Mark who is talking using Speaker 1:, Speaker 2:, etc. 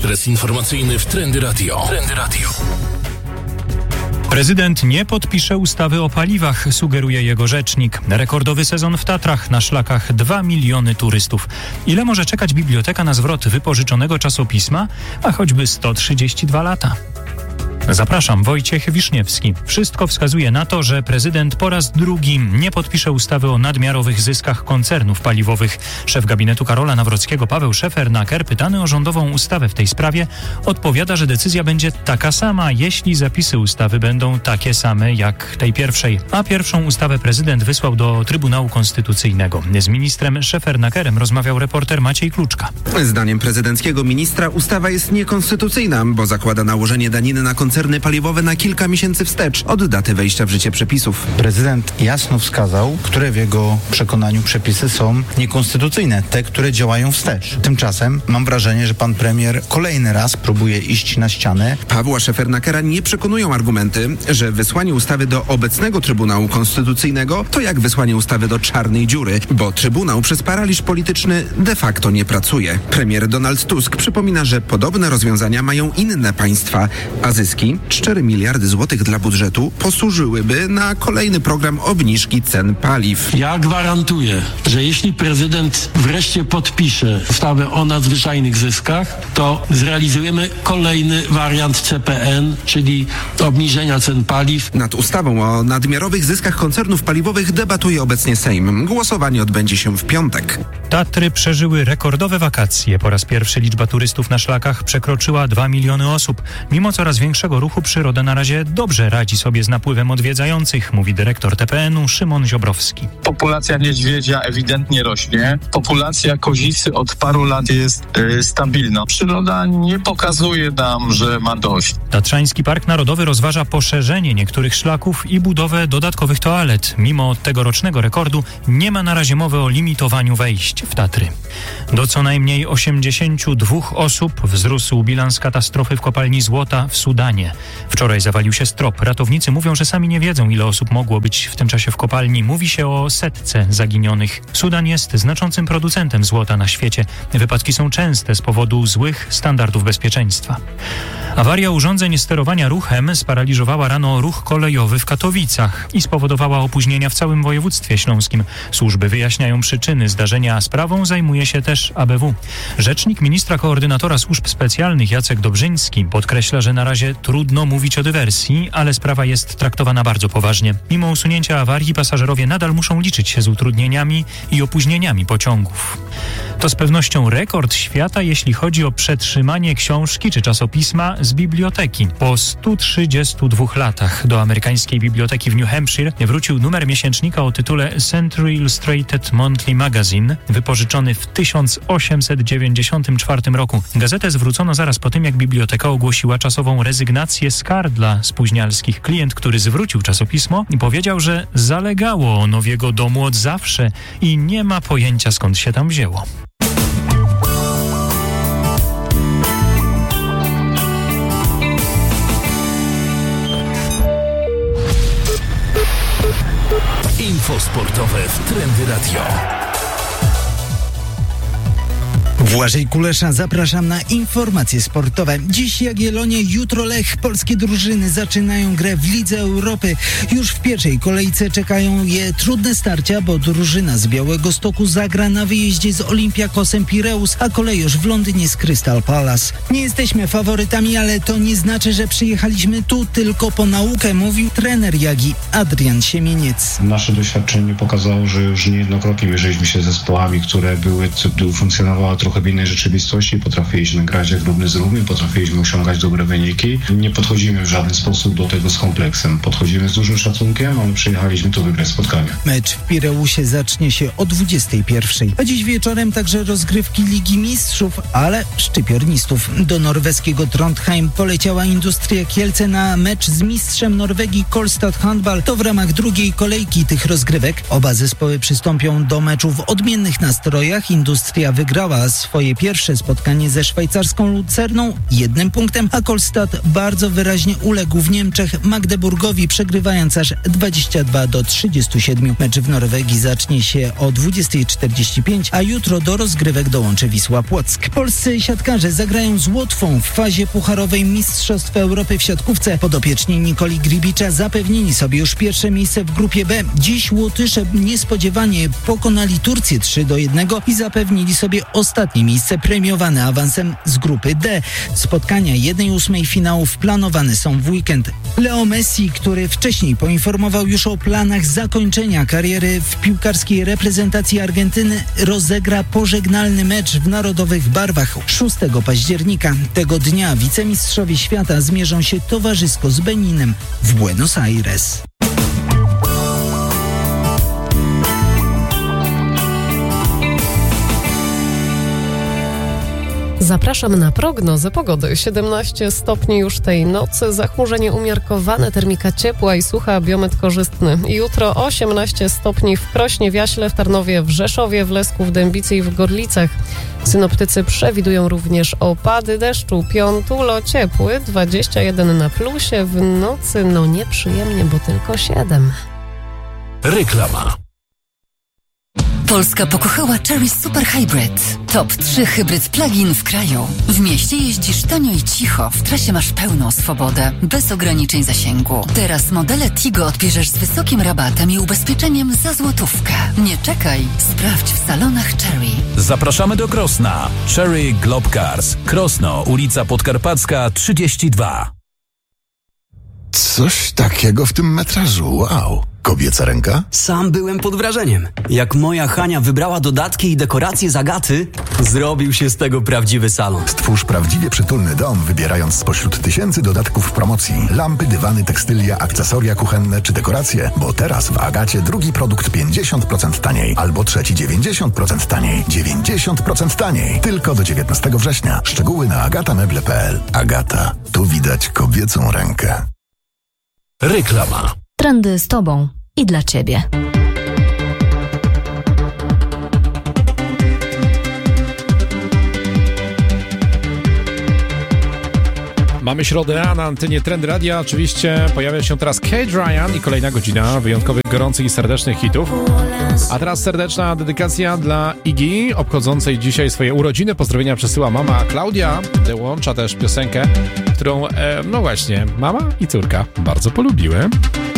Speaker 1: Ekspres informacyjny w Trendy Radio.
Speaker 2: Prezydent nie podpisze ustawy o paliwach, sugeruje jego rzecznik. Rekordowy sezon w Tatrach, na szlakach 2 miliony turystów. Ile może czekać biblioteka na zwrot wypożyczonego czasopisma? A choćby 132 lata. Zapraszam, Wojciech Wiszniewski. Wszystko wskazuje na to, że prezydent po raz drugi nie podpisze ustawy o nadmiarowych zyskach koncernów paliwowych. Szef gabinetu Karola Nawrockiego Paweł Szefernaker, pytany o rządową ustawę w tej sprawie, odpowiada, że decyzja będzie taka sama, jeśli zapisy ustawy będą takie same jak tej pierwszej. A pierwszą ustawę prezydent wysłał do Trybunału Konstytucyjnego. Z ministrem Szefernakerem rozmawiał reporter Maciej Kluczka.
Speaker 3: Zdaniem prezydenckiego ministra ustawa jest niekonstytucyjna, bo zakłada nałożenie daniny na koncerny paliwowe na kilka miesięcy wstecz od daty wejścia w życie przepisów.
Speaker 4: Prezydent jasno wskazał, które w jego przekonaniu przepisy są niekonstytucyjne, te, które działają wstecz. Tymczasem mam wrażenie, że pan premier kolejny raz próbuje iść na ścianę.
Speaker 3: Pawła Szefernakera nie przekonują argumenty, że wysłanie ustawy do obecnego Trybunału Konstytucyjnego to jak wysłanie ustawy do czarnej dziury, bo Trybunał przez paraliż polityczny de facto nie pracuje. Premier Donald Tusk przypomina, że podobne rozwiązania mają inne państwa, a zyski 4 miliardy złotych dla budżetu posłużyłyby na kolejny program obniżki cen paliw.
Speaker 5: Ja gwarantuję, że jeśli prezydent wreszcie podpisze ustawę o nadzwyczajnych zyskach, to zrealizujemy kolejny wariant CPN, czyli obniżenia cen paliw.
Speaker 3: Nad ustawą o nadmiarowych zyskach koncernów paliwowych debatuje obecnie Sejm. Głosowanie odbędzie się w piątek.
Speaker 2: Tatry przeżyły rekordowe wakacje. Po raz pierwszy liczba turystów na szlakach przekroczyła 2 miliony osób. Mimo coraz większego ruchu przyroda na razie dobrze radzi sobie z napływem odwiedzających, mówi dyrektor TPN-u Szymon Ziobrowski.
Speaker 6: Populacja niedźwiedzia ewidentnie rośnie. Populacja kozicy od paru lat jest stabilna. Przyroda nie pokazuje nam, że ma dość.
Speaker 2: Tatrzański Park Narodowy rozważa poszerzenie niektórych szlaków i budowę dodatkowych toalet. Mimo tegorocznego rekordu nie ma na razie mowy o limitowaniu wejść w Tatry. Do co najmniej 82 osób wzrósł bilans katastrofy w kopalni złota w Sudanie. Wczoraj zawalił się strop. Ratownicy mówią, że sami nie wiedzą, ile osób mogło być w tym czasie w kopalni. Mówi się o 100 zaginionych. Sudan jest znaczącym producentem złota na świecie. Wypadki są częste z powodu złych standardów bezpieczeństwa. Awaria urządzeń sterowania ruchem sparaliżowała rano ruch kolejowy w Katowicach i spowodowała opóźnienia w całym województwie śląskim. Służby wyjaśniają przyczyny zdarzenia, a sprawą zajmuje się też ABW. Rzecznik ministra koordynatora służb specjalnych Jacek Dobrzyński podkreśla, że na razie trudno mówić o dywersji, ale sprawa jest traktowana bardzo poważnie. Mimo usunięcia awarii pasażerowie nadal muszą liczyć się z utrudnieniami i opóźnieniami pociągów. To z pewnością rekord świata, jeśli chodzi o przetrzymanie książki czy czasopisma z biblioteki. Po 132 latach do amerykańskiej biblioteki w New Hampshire wrócił numer miesięcznika o tytule Century Illustrated Monthly Magazine, wypożyczony w 1894 roku. Gazetę zwrócono zaraz po tym, jak biblioteka ogłosiła czasową rezygnację z kar dla spóźnialskich. Klient, który zwrócił czasopismo, powiedział, że zalegało ono w jego domu od zawsze i nie ma pojęcia, skąd się tam wzięło.
Speaker 1: Info sportowe w Trendy Radio.
Speaker 7: Błażej Kulesza, zapraszam na informacje sportowe. Dziś Jagiellonia, jutro Lech. Polskie drużyny zaczynają grę w Lidze Europy. Już w pierwszej kolejce czekają je trudne starcia, bo drużyna z Białegostoku zagra na wyjeździe z Olympiakosem Pireus, a kolejorz w Londynie z Crystal Palace. Nie jesteśmy faworytami, ale to nie znaczy, że przyjechaliśmy tu tylko po naukę, mówił trener Jagi Adrian Siemieniec.
Speaker 8: Nasze doświadczenie pokazało, że już niejednokrotnie mierzyliśmy się z zespołami, które funkcjonowały trochę w innej rzeczywistości, potrafiliśmy grać jak równy z równym, potrafiliśmy osiągać dobre wyniki. Nie podchodzimy w żaden sposób do tego z kompleksem. Podchodzimy z dużym szacunkiem, ale przyjechaliśmy tu wygrać spotkanie.
Speaker 7: Mecz w Pireusie zacznie się o 21:00. A dziś wieczorem także rozgrywki Ligi Mistrzów, ale szczypiornistów. Do norweskiego Trondheim poleciała Industria Kielce na mecz z mistrzem Norwegii Kolstad Handball. To w ramach drugiej kolejki tych rozgrywek. Oba zespoły przystąpią do meczu w odmiennych nastrojach. Industria wygrała z swoje pierwsze spotkanie ze szwajcarską Lucerną 1 punktem, a Kolstad bardzo wyraźnie uległ w Niemczech Magdeburgowi, przegrywając aż 22-37. Mecz w Norwegii zacznie się o 20:45, a jutro do rozgrywek dołączy Wisła Płock. Polscy siatkarze zagrają z Łotwą w fazie pucharowej Mistrzostw Europy w siatkówce. Podopieczni Nikoli Gribicza zapewnili sobie już pierwsze miejsce w grupie B. Dziś Łotysze niespodziewanie pokonali Turcję 3-1 i zapewnili sobie ostatnie miejsce premiowane awansem z grupy D. Spotkania 1/8 finałów planowane są w weekend. Leo Messi, który wcześniej poinformował już o planach zakończenia kariery w piłkarskiej reprezentacji Argentyny, rozegra pożegnalny mecz w narodowych barwach 6 października. Tego dnia wicemistrzowie świata zmierzą się towarzysko z Beninem w Buenos Aires.
Speaker 9: Zapraszam na prognozę pogody. 17 stopni już tej nocy, zachmurzenie umiarkowane, termika ciepła i sucha, biometr korzystny. Jutro 18 stopni w Krośnie, w Jaśle, w Tarnowie, w Rzeszowie, w Lesku, w Dębicy i w Gorlicach. Synoptycy przewidują również opady deszczu. Piątulo ciepły, 21 na plusie, w nocy nieprzyjemnie, bo tylko 7.
Speaker 1: Reklama.
Speaker 10: Polska pokochała Chery Super Hybrid. Top 3 hybryd plug-in w kraju. W mieście jeździsz tanio i cicho, w trasie masz pełną swobodę, bez ograniczeń zasięgu. Teraz modele Tigo odbierzesz z wysokim rabatem i ubezpieczeniem za złotówkę. Nie czekaj, sprawdź w salonach Chery.
Speaker 1: Zapraszamy do Krosna. Chery Globe Cars. Krosno, ulica Podkarpacka 32.
Speaker 11: Coś takiego w tym metrażu, wow. Kobieca ręka?
Speaker 12: Sam byłem pod wrażeniem. Jak moja Hania wybrała dodatki i dekoracje z Agaty, zrobił się z tego prawdziwy salon.
Speaker 11: Stwórz prawdziwie przytulny dom, wybierając spośród tysięcy dodatków w promocji. Lampy, dywany, tekstylia, akcesoria kuchenne czy dekoracje, bo teraz w Agacie drugi produkt 50% taniej, albo trzeci 90% taniej. 90% taniej. Tylko do 19 września. Szczegóły na agatameble.pl. Agata. Tu widać kobiecą rękę.
Speaker 1: Reklama.
Speaker 13: Trendy z Tobą i dla Ciebie.
Speaker 14: Mamy środę, a na antenie Trendy Radia oczywiście pojawia się teraz Kate Ryan i kolejna godzina wyjątkowych, gorących i serdecznych hitów. A teraz serdeczna dedykacja dla Iggy, obchodzącej dzisiaj swoje urodziny. Pozdrowienia przesyła mama Klaudia. Dołącza też piosenkę, którą, no właśnie, mama i córka bardzo polubiły.